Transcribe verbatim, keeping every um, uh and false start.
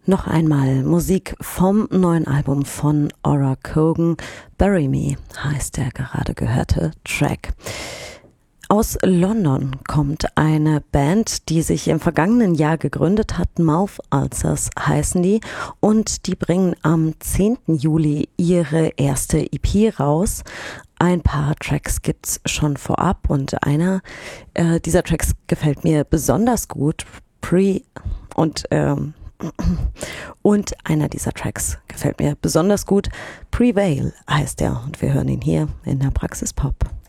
Noch einmal Musik vom neuen Album von Ora Kogan. Bury Me heißt der gerade gehörte Track. Aus London kommt eine Band, die sich im vergangenen Jahr gegründet hat. Mouth Ulcers heißen die, und die bringen am zehnten Juli ihre erste E P raus. Ein paar Tracks gibt's schon vorab und einer äh, dieser Tracks gefällt mir besonders gut. Pre und ähm, Und einer dieser Tracks gefällt mir besonders gut. Prevail heißt er und wir hören ihn hier in der Praxis Pop.